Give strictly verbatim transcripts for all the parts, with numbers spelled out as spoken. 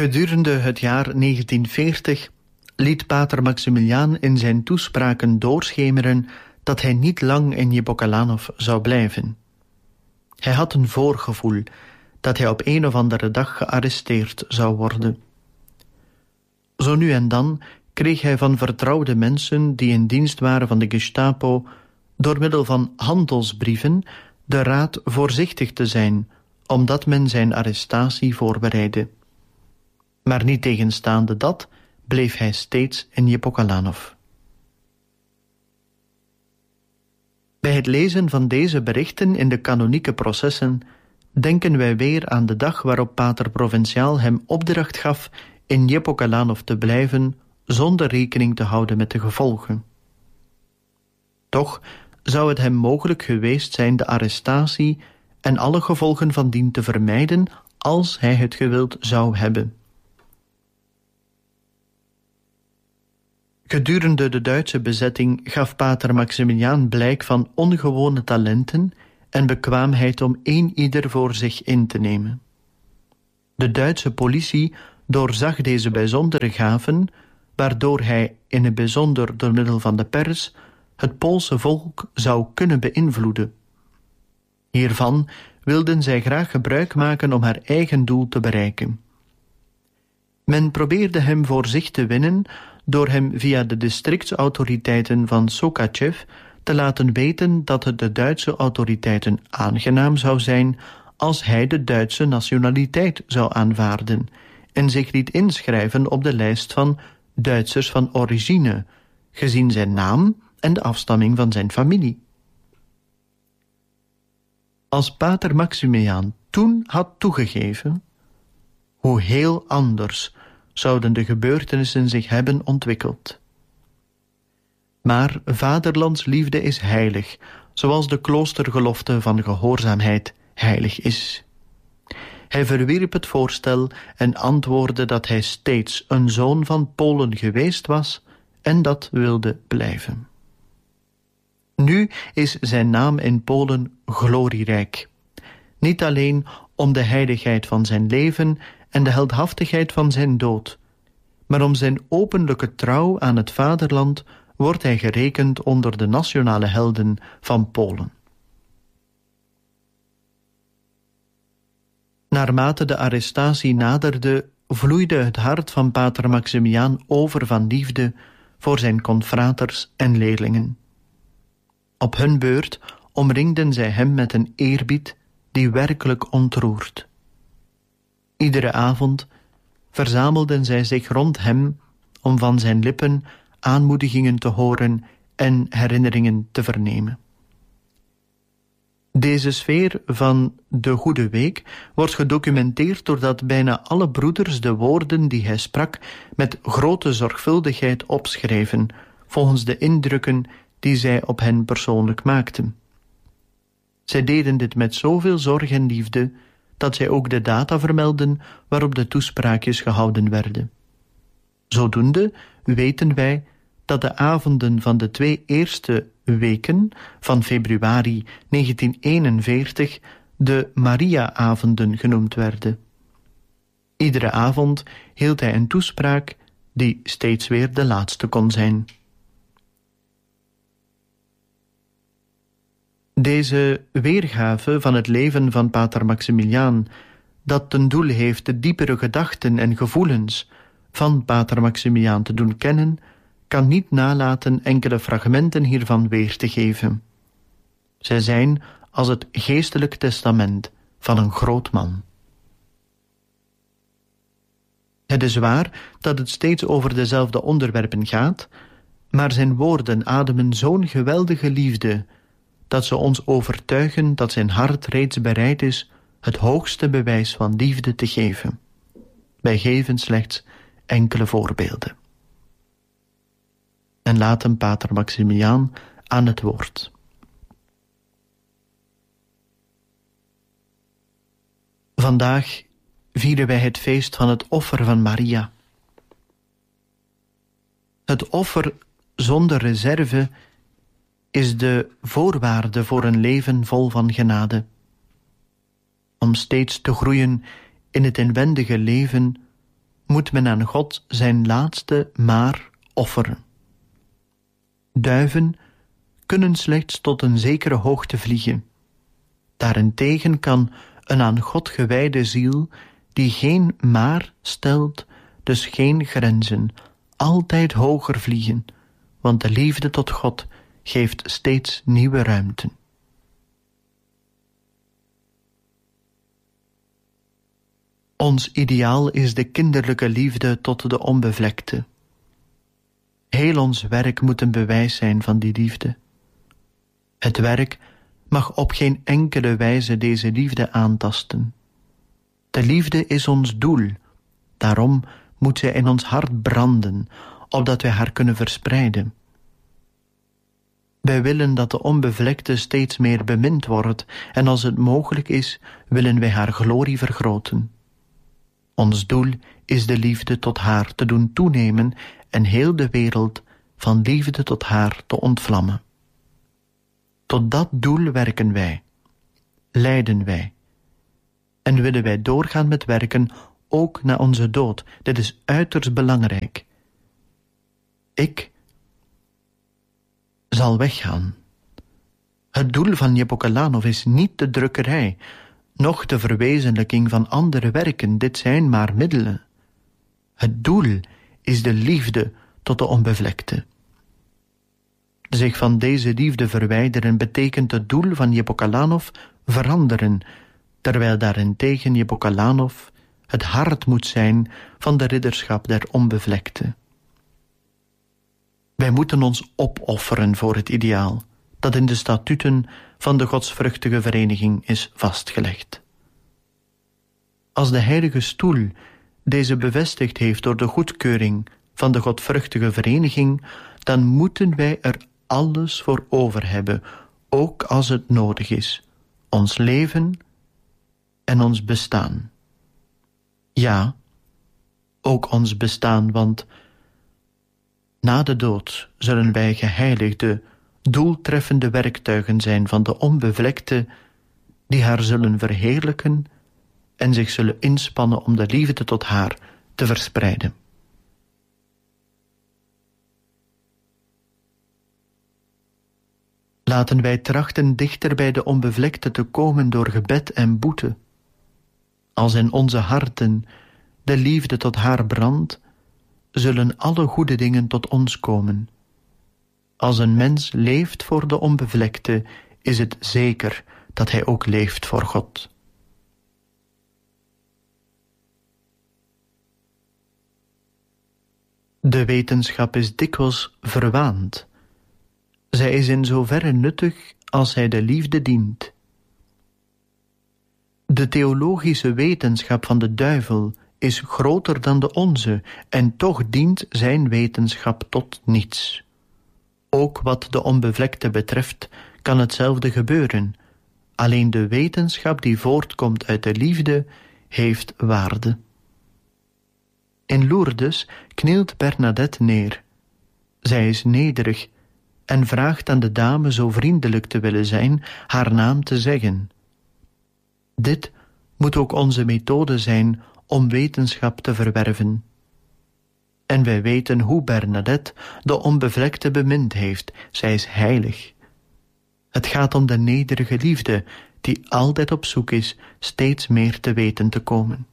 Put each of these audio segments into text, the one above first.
Gedurende het jaar negentien veertig liet pater Maximiliaan in zijn toespraken doorschemeren dat hij niet lang in Jebokalanów zou blijven. Hij had een voorgevoel dat hij op een of andere dag gearresteerd zou worden. Zo nu en dan kreeg hij van vertrouwde mensen die in dienst waren van de Gestapo door middel van handelsbrieven de raad voorzichtig te zijn, omdat men zijn arrestatie voorbereidde. Maar niettegenstaande dat bleef hij steeds in Jebokalanów. Bij het lezen van deze berichten in de kanonieke processen denken wij weer aan de dag waarop pater Provinciaal hem opdracht gaf in Jebokalanów te blijven zonder rekening te houden met de gevolgen. Toch zou het hem mogelijk geweest zijn de arrestatie en alle gevolgen van dien te vermijden als hij het gewild zou hebben. Gedurende de Duitse bezetting gaf pater Maximiliaan blijk van ongewone talenten en bekwaamheid om een ieder voor zich in te nemen. De Duitse politie doorzag deze bijzondere gaven, waardoor hij in het bijzonder door middel van de pers het Poolse volk zou kunnen beïnvloeden. Hiervan wilden zij graag gebruik maken om haar eigen doel te bereiken. Men probeerde hem voor zich te winnen door hem via de districtsautoriteiten van Sokachev te laten weten dat het de Duitse autoriteiten aangenaam zou zijn als hij de Duitse nationaliteit zou aanvaarden en zich liet inschrijven op de lijst van Duitsers van origine, gezien zijn naam en de afstamming van zijn familie. Als pater Maximiliaan toen had toegegeven, hoe heel anders zouden de gebeurtenissen zich hebben ontwikkeld. Maar vaderlandsliefde is heilig, zoals de kloostergelofte van gehoorzaamheid heilig is. Hij verwierp het voorstel en antwoordde dat hij steeds een zoon van Polen geweest was en dat wilde blijven. Nu is zijn naam in Polen glorierijk. Niet alleen om de heiligheid van zijn leven en de heldhaftigheid van zijn dood, maar om zijn openlijke trouw aan het vaderland wordt hij gerekend onder de nationale helden van Polen. Naarmate de arrestatie naderde, vloeide het hart van pater Maximiliaan over van liefde voor zijn confraters en leerlingen. Op hun beurt omringden zij hem met een eerbied die werkelijk ontroert. Iedere avond verzamelden zij zich rond hem om van zijn lippen aanmoedigingen te horen en herinneringen te vernemen. Deze sfeer van de Goede Week wordt gedocumenteerd doordat bijna alle broeders de woorden die hij sprak met grote zorgvuldigheid opschreven, volgens de indrukken die zij op hen persoonlijk maakten. Zij deden dit met zoveel zorg en liefde dat zij ook de data vermelden waarop de toespraakjes gehouden werden. Zodoende weten wij dat de avonden van de twee eerste weken van februari negentien eenenveertig de Maria-avonden genoemd werden. Iedere avond hield hij een toespraak die steeds weer de laatste kon zijn. Deze weergave van het leven van pater Maximiliaan, dat ten doel heeft de diepere gedachten en gevoelens van pater Maximiliaan te doen kennen, kan niet nalaten enkele fragmenten hiervan weer te geven. Zij zijn als het geestelijk testament van een groot man. Het is waar dat het steeds over dezelfde onderwerpen gaat, maar zijn woorden ademen zo'n geweldige liefde dat ze ons overtuigen dat zijn hart reeds bereid is het hoogste bewijs van liefde te geven. Wij geven slechts enkele voorbeelden. En laten pater Maximiliaan aan het woord. Vandaag vieren wij het feest van het offer van Maria. Het offer zonder reserve is de voorwaarde voor een leven vol van genade. Om steeds te groeien in het inwendige leven moet men aan God zijn laatste maar offeren. Duiven kunnen slechts tot een zekere hoogte vliegen. Daarentegen kan een aan God gewijde ziel, die geen maar stelt, dus geen grenzen, altijd hoger vliegen, want de liefde tot God geeft steeds nieuwe ruimte. Ons ideaal is de kinderlijke liefde tot de onbevlekte. Heel ons werk moet een bewijs zijn van die liefde. Het werk mag op geen enkele wijze deze liefde aantasten. De liefde is ons doel, daarom moet zij in ons hart branden, opdat wij haar kunnen verspreiden. Wij willen dat de onbevlekte steeds meer bemind wordt, en als het mogelijk is, willen wij haar glorie vergroten. Ons doel is de liefde tot haar te doen toenemen en heel de wereld van liefde tot haar te ontvlammen. Tot dat doel werken wij, lijden wij, en willen wij doorgaan met werken ook na onze dood. Dit is uiterst belangrijk. Ik zal weggaan. Het doel van Jepokalanov is niet de drukkerij, noch de verwezenlijking van andere werken, dit zijn maar middelen. Het doel is de liefde tot de onbevlekte. Zich van deze liefde verwijderen betekent het doel van Jepokalanov veranderen, terwijl daarentegen Jepokalanov het hart moet zijn van de ridderschap der onbevlekte. Wij moeten ons opofferen voor het ideaal dat in de statuten van de godsvruchtige vereniging is vastgelegd. Als de heilige stoel deze bevestigd heeft door de goedkeuring van de godvruchtige vereniging, dan moeten wij er alles voor over hebben, ook als het nodig is, ons leven en ons bestaan. Ja, ook ons bestaan, want na de dood zullen wij geheiligde, doeltreffende werktuigen zijn van de onbevlekte, die haar zullen verheerlijken en zich zullen inspannen om de liefde tot haar te verspreiden. Laten wij trachten dichter bij de onbevlekte te komen door gebed en boete. Als in onze harten de liefde tot haar brandt, zullen alle goede dingen tot ons komen. Als een mens leeft voor de onbevlekte, is het zeker dat hij ook leeft voor God. De wetenschap is dikwijls verwaand. Zij is in zoverre nuttig als zij de liefde dient. De theologische wetenschap van de duivel is groter dan de onze, en toch dient zijn wetenschap tot niets. Ook wat de onbevlekte betreft kan hetzelfde gebeuren. Alleen de wetenschap die voortkomt uit de liefde heeft waarde. In Lourdes knielt Bernadette neer. Zij is nederig en vraagt aan de dame zo vriendelijk te willen zijn haar naam te zeggen. Dit moet ook onze methode zijn om wetenschap te verwerven. En wij weten hoe Bernadette de onbevlekte bemind heeft. Zij is heilig. Het gaat om de nederige liefde die altijd op zoek is steeds meer te weten te komen.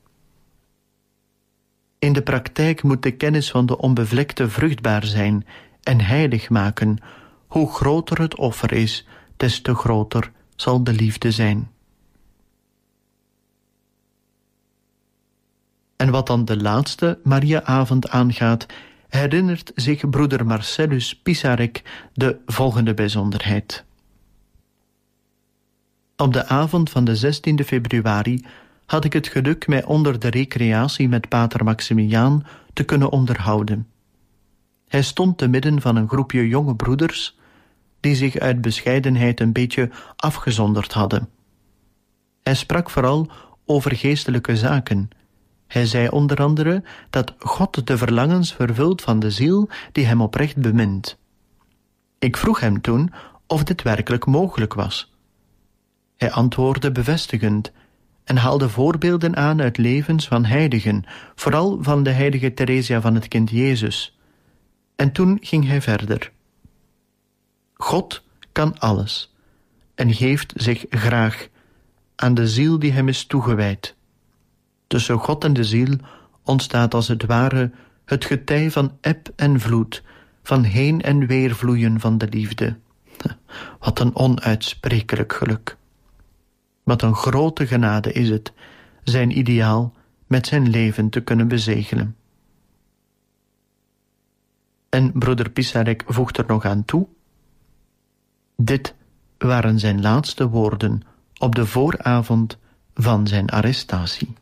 In de praktijk moet de kennis van de onbevlekte vruchtbaar zijn en heilig maken. Hoe groter het offer is, des te groter zal de liefde zijn. En wat dan de laatste Mariaavond aangaat, herinnert zich broeder Marcellus Pisarek de volgende bijzonderheid. Op de avond van de zestiende februari had ik het geluk mij onder de recreatie met pater Maximiliaan te kunnen onderhouden. Hij stond te midden van een groepje jonge broeders die zich uit bescheidenheid een beetje afgezonderd hadden. Hij sprak vooral over geestelijke zaken. Hij zei onder andere dat God de verlangens vervult van de ziel die hem oprecht bemint. Ik vroeg hem toen of dit werkelijk mogelijk was. Hij antwoordde bevestigend en haalde voorbeelden aan uit levens van heiligen, vooral van de heilige Theresia van het Kind Jezus. En toen ging hij verder. God kan alles en geeft zich graag aan de ziel die hem is toegewijd. Tussen God en de ziel ontstaat als het ware het getij van eb en vloed, van heen en weer vloeien van de liefde. Wat een onuitsprekelijk geluk. Wat een grote genade is het, zijn ideaal met zijn leven te kunnen bezegelen. En broeder Pisarek voegt er nog aan toe: dit waren zijn laatste woorden op de vooravond van zijn arrestatie.